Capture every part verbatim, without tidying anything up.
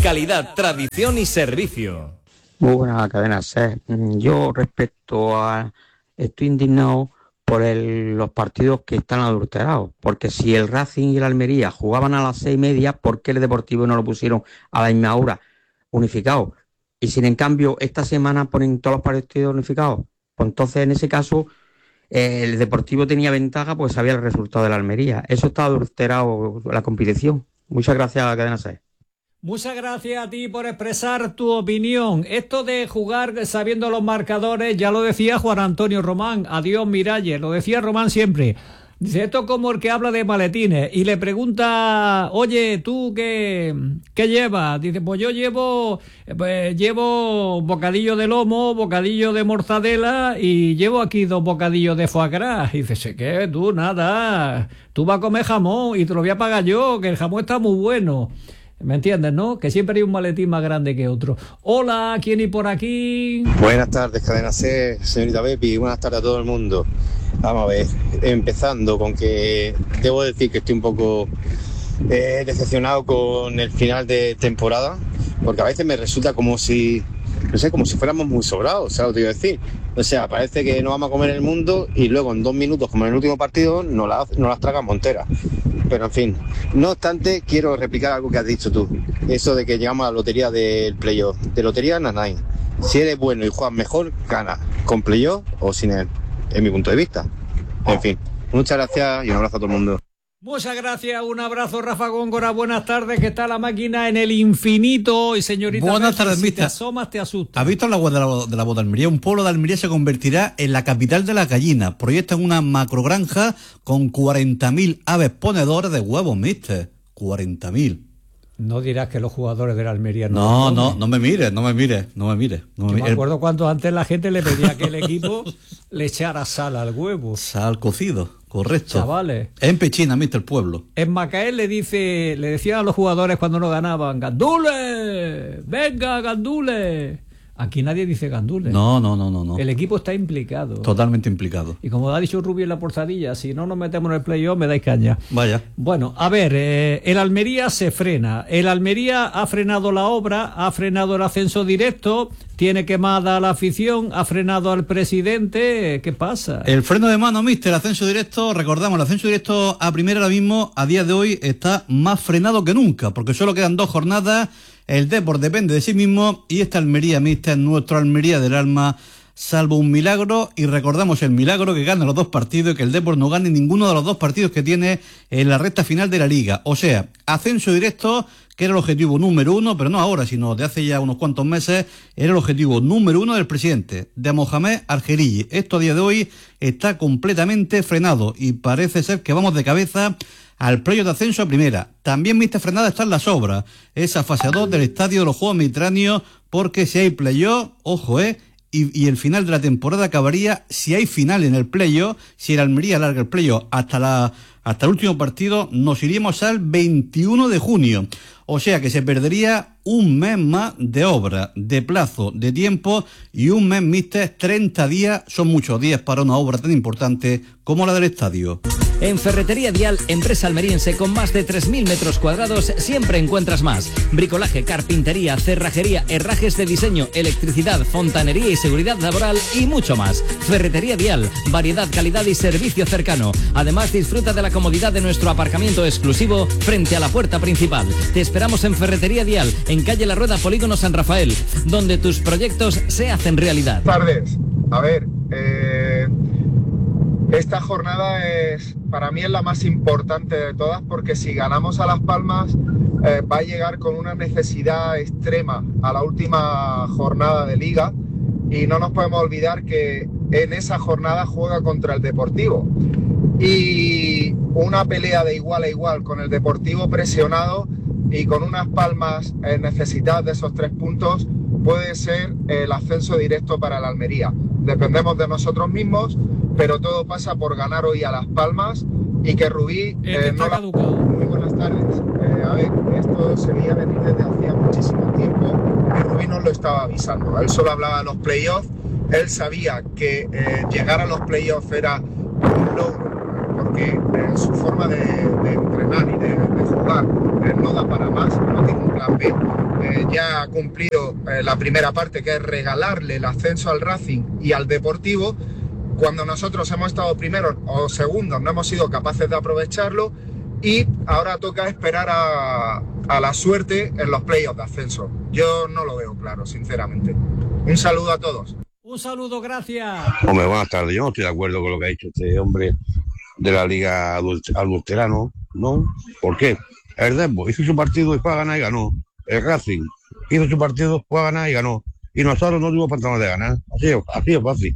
Calidad, tradición y servicio. Muy buena cadena SER. Yo respecto a... Estoy indignado por el, los partidos que están adulterados, porque si el Racing y el Almería jugaban a las seis y media, ¿por qué el Deportivo no lo pusieron a la misma hora, unificado? Y si en cambio esta semana ponen todos los partidos unificados, pues entonces en ese caso eh, el Deportivo tenía ventaja, pues sabía el resultado de la Almería. Eso está adulterado la competición. Muchas gracias a la cadena SER. Muchas gracias a ti por expresar tu opinión. Esto de jugar sabiendo los marcadores, ya lo decía Juan Antonio Román. Adiós, Miralles. Lo decía Román siempre. Dice, esto es como el que habla de maletines y le pregunta, oye, ¿tú qué, qué llevas? Dice, pues yo llevo, pues llevo bocadillo de lomo, bocadillo de mortadela y llevo aquí dos bocadillos de foie gras. Y dice, ¿qué? Tú, nada. Tú vas a comer jamón y te lo voy a pagar yo, que el jamón está muy bueno. ¿Me entiendes, no? Que siempre hay un maletín más grande que otro. Hola, ¿quién y por aquí? Buenas tardes, Cadena C, señorita Pepi. Buenas tardes a todo el mundo. Vamos a ver, empezando con que debo decir que estoy un poco eh, decepcionado con el final de temporada, porque a veces me resulta como si, no sé, como si fuéramos muy sobrados, ¿sabes lo que te quiero decir? O sea, parece que nos vamos a comer el mundo y luego en dos minutos, como en el último partido, nos las, nos las tragamos enteras. Pero en fin, no obstante, quiero replicar algo que has dicho tú. Eso de que llegamos a la lotería del playoff. De lotería, nada. Si eres bueno y juegas mejor, gana. Con playoff o sin él, en mi punto de vista. En fin, muchas gracias y un abrazo a todo el mundo. Muchas gracias, un abrazo, Rafa Góngora, buenas tardes, que está la máquina en el infinito, y señorita... Buenas tardes, si mister. te asomas te asusta. ¿Has visto la web de la, de la voz de Almería? Un pueblo de Almería se convertirá en la capital de la gallina. Proyectan una macrogranja con cuarenta mil aves ponedoras de huevos, mister. cuarenta mil. No dirás que los jugadores de la Almería no... No, no, no me mires, no me mires, no me mires. No me, me acuerdo cuando antes la gente le pedía que el equipo le echara sal al huevo. Sal cocido. Correcto. Chavales. En Pechina, mister el pueblo. En Macael le dice, le decían a los jugadores cuando no ganaban, ¡Gandules! ¡Venga, Gandules! Aquí nadie dice Gandules. No, no, no, no, no. El equipo está implicado. Totalmente implicado. Y como ha dicho Rubio en la portadilla, si no nos metemos en el playoff, me dais caña. Vaya. Bueno, a ver, eh, el Almería se frena. El Almería ha frenado la obra, ha frenado el ascenso directo, tiene quemada la afición, ha frenado al presidente. ¿Qué pasa? El freno de mano, mister, el ascenso directo, recordamos, el ascenso directo a primera ahora mismo, a día de hoy, está más frenado que nunca, porque solo quedan dos jornadas. El Depor depende de sí mismo y esta Almería, mister, nuestro Almería del alma, salvo un milagro, y recordamos el milagro que gana los dos partidos y que el Depor no gane ninguno de los dos partidos que tiene en la recta final de la Liga. O sea, ascenso directo, que era el objetivo número uno, pero no ahora, sino de hace ya unos cuantos meses, era el objetivo número uno del presidente, de Mohamed Argerili. Esto a día de hoy está completamente frenado y parece ser que vamos de cabeza al playoff de ascenso a primera. También, mister, frenada están las obras, esa fase dos del estadio de los Juegos Mediterráneos, porque si hay playoff, ojo, eh, y, y el final de la temporada acabaría, si hay final en el playoff, si el Almería alarga el playoff hasta la hasta el último partido, nos iríamos al veintiuno de junio. O sea que se perdería un mes más de obra, de plazo, de tiempo, y un mes, mister, treinta días, son muchos días para una obra tan importante como la del estadio. En Ferretería Dial, empresa almeriense con más de tres mil metros cuadrados, siempre encuentras más. Bricolaje, carpintería, cerrajería, herrajes de diseño, electricidad, fontanería y seguridad laboral y mucho más. Ferretería Dial, variedad, calidad y servicio cercano. Además, disfruta de la comodidad de nuestro aparcamiento exclusivo frente a la puerta principal. Te esperamos en Ferretería Dial, en calle La Rueda, Polígono San Rafael, donde tus proyectos se hacen realidad. Buenas tardes. A ver, eh... esta jornada es, para mí es la más importante de todas, porque si ganamos a Las Palmas eh, va a llegar con una necesidad extrema a la última jornada de Liga, y no nos podemos olvidar que en esa jornada juega contra el Deportivo, y una pelea de igual a igual con el Deportivo presionado y con unas Palmas eh, necesitadas de esos tres puntos puede ser el ascenso directo para la Almería. Dependemos de nosotros mismos, pero todo pasa por ganar hoy a Las Palmas y que Rubí eh, no la... Muy buenas tardes. Eh, a ver, esto se veía venir desde hacía muchísimo tiempo y Rubí nos lo estaba avisando. Él solo hablaba de los playoffs, él sabía que eh, llegar a los playoffs era un logro, porque eh, su forma de, de entrenar y de, de jugar eh, no da para más, no tiene un plan B. eh, ya ha cumplido eh, la primera parte, que es regalarle el ascenso al Racing y al Deportivo, cuando nosotros hemos estado primeros o segundos, no hemos sido capaces de aprovecharlo, y ahora toca esperar a, a la suerte en los playoffs de ascenso. Yo no lo veo claro, sinceramente. Un saludo a todos. Un saludo, gracias. Hombre, buenas tardes. Yo no estoy de acuerdo con lo que ha dicho este hombre de la Liga Adulterano, ¿no? ¿Por qué? El Depor hizo su partido y fue a ganar y ganó. El Racing hizo su partido, fue a ganar y ganó. Y nosotros no tuvimos pantalones de ganar. Así es, así es fácil.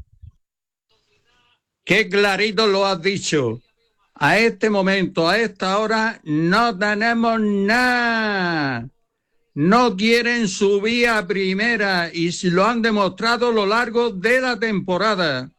Qué clarito lo has dicho. A este momento, a esta hora, no tenemos nada. No quieren subir a primera y lo han demostrado a lo largo de la temporada.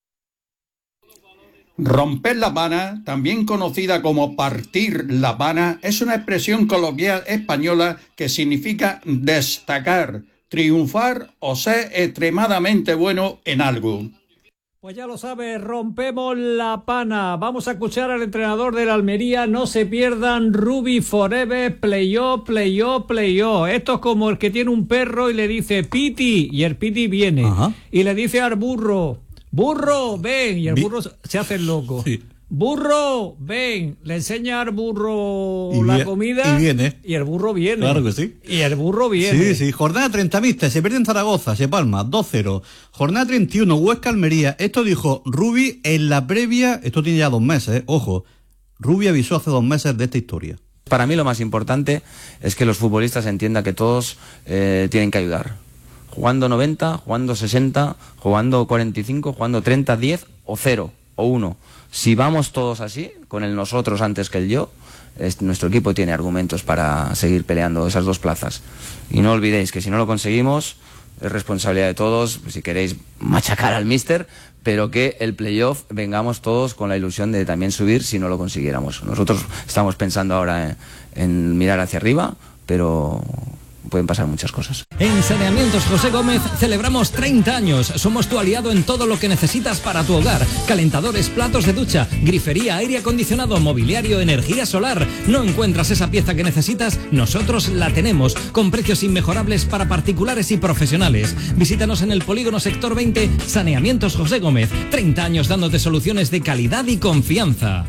Romper la pana, también conocida como partir la pana, es una expresión coloquial española que significa destacar, triunfar o ser extremadamente bueno en algo. Pues ya lo sabes, rompemos la pana. Vamos a escuchar al entrenador de la Almería. No se pierdan Rubi Forever, playoff, playoff, playoff. Esto es como el que tiene un perro y le dice Piti, y el Piti viene. Ajá. Y le dice al burro, burro, ven, y el burro se hace el loco. Sí. Burro, ven, le enseña al burro y la vi- comida y viene. Y el burro viene. Claro que sí. Y el burro viene. Sí, sí. Jornada treinta mixta, se pierde en Zaragoza, se palma, dos cero. Jornada treinta y uno, Huesca Almería. Esto dijo Rubi en la previa, esto tiene ya dos meses, ¿eh? Ojo. Rubi avisó hace dos meses de esta historia. Para mí lo más importante es que los futbolistas entiendan que todos eh, tienen que ayudar. Jugando noventa, jugando sesenta, jugando cuarenta y cinco, jugando treinta, diez o cero o uno. Si vamos todos así, con el nosotros antes que el yo, es, nuestro equipo tiene argumentos para seguir peleando esas dos plazas. Y no olvidéis que si no lo conseguimos, es responsabilidad de todos, si queréis machacar al míster, pero que el playoff vengamos todos con la ilusión de también subir si no lo consiguiéramos. Nosotros estamos pensando ahora en, en mirar hacia arriba, pero pueden pasar muchas cosas. En Saneamientos José Gómez celebramos treinta años. Somos tu aliado en todo lo que necesitas para tu hogar. Calentadores, platos de ducha, grifería, aire acondicionado, mobiliario, energía solar. ¿No encuentras esa pieza que necesitas? Nosotros la tenemos, con precios inmejorables para particulares y profesionales. Visítanos en el Polígono Sector veinte, Saneamientos José Gómez. treinta años dándote soluciones de calidad y confianza.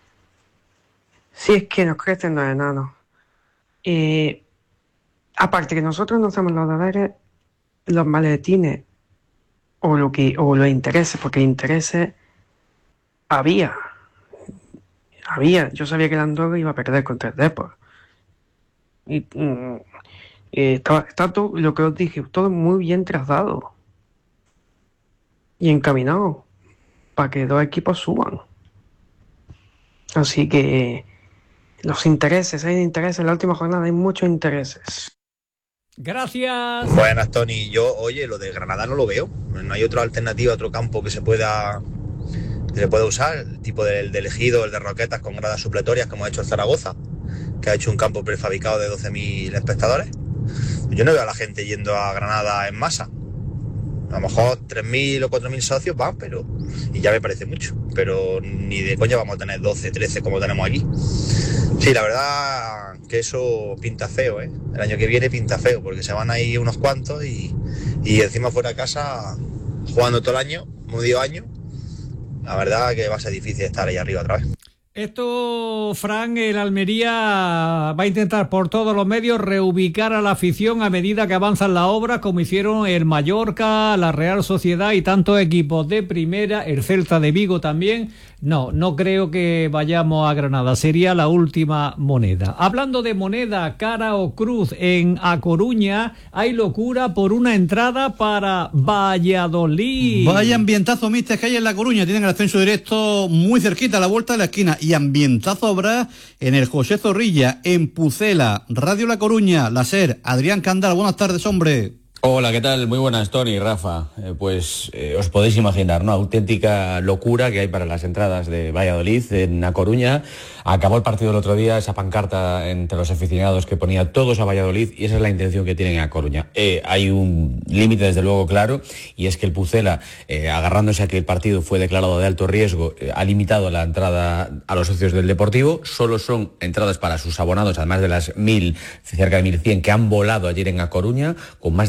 Si es que nos crecen los enanos. Eh... Aparte que nosotros no hacemos los deberes, los maletines o lo que o los intereses, porque intereses había. Había. Yo sabía que el Andorra iba a perder contra el Depor. Y, mm, y está, está todo, lo que os dije, todo muy bien trazado y encaminado para que dos equipos suban. Así que los intereses, hay intereses, en la última jornada hay muchos intereses. Gracias. Buenas, Tony. Yo, oye, lo de Granada no lo veo. No hay otra alternativa, otro campo que se pueda que se pueda usar. El tipo del de Ejido, el de Roquetas con gradas supletorias, como ha hecho el Zaragoza, que ha hecho un campo prefabricado de doce mil espectadores. Yo no veo a la gente yendo a Granada en masa. A lo mejor tres mil o cuatro mil socios van, pero... Y ya me parece mucho. Pero ni de coña vamos a tener doce, trece como tenemos aquí. Sí, la verdad que eso pinta feo, ¿eh? El año que viene pinta feo, porque se van ahí unos cuantos y, y encima fuera de casa jugando todo el año, medio año. La verdad que va a ser difícil estar ahí arriba otra vez. Esto, Fran, el Almería va a intentar por todos los medios reubicar a la afición a medida que avanzan las obras, como hicieron el Mallorca, la Real Sociedad y tantos equipos de primera, el Celta de Vigo también. No, no creo que vayamos a Granada, sería la última moneda. Hablando de moneda, cara o cruz, en A Coruña hay locura por una entrada para Valladolid. Vaya ambientazo, mister, que hay en La Coruña. Tienen el ascenso directo muy cerquita, a la vuelta de la esquina. Y ambientazo habrá en el José Zorrilla, en Pucela. Radio La Coruña, la SER, Adrián Candal. Buenas tardes, hombre. Hola, ¿qué tal? Muy buenas, Tony, Rafa. Eh, pues eh, os podéis imaginar, ¿no? Auténtica locura que hay para las entradas de Valladolid en A Coruña. Acabó el partido el otro día, esa pancarta entre los aficionados que ponía todos a Valladolid, y esa es la intención que tienen en A Coruña. Eh, hay un límite, desde luego, claro, y es que el Pucela, eh, agarrándose a que el partido fue declarado de alto riesgo, eh, ha limitado la entrada a los socios del Deportivo. Solo son entradas para sus abonados, además de las mil, cerca de mil cien que han volado ayer en A Coruña, con más